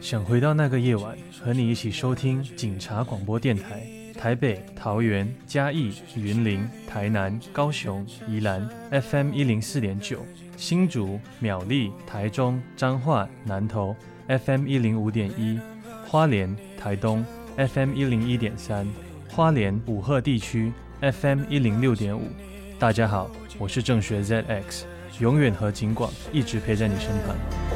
想回到那个夜晚，和你一起收听警察广播电台，台北、桃园、嘉义、云林、台南、高雄、宜兰 FM 104.9，新竹、苗栗、台中、彰化、南投 FM 105.1，花莲、台东 FM 101.3，花莲武鹤地区 FM 106.5。大家好，我是正学 ZX， 永远和警广一直陪在你身旁。